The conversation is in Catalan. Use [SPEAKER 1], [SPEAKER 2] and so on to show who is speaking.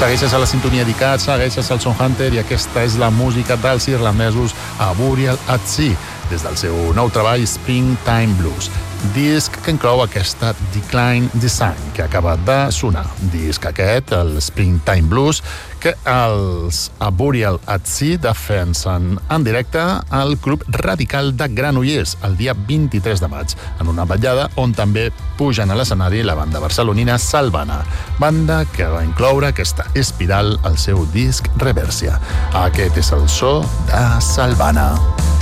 [SPEAKER 1] Segueixes a la sintonia d'ICAT, segueixes al Son Hunter i aquesta és la música dels irlandesos a Burial at Sea, des del seu nou treball Springtime Blues, disc que inclou aquesta Decline Design que ha acabat de sonar. Disc aquest, el Springtime Blues, que els a Burial at Sea defensen en directe al Club Radical de Granollers el dia 23 de maig, en una vetllada on també pugen a l'escenari la banda barcelonina Salvana, banda que va incloure aquesta Espiral al seu disc Reversia. Aquest és el so de Salvana.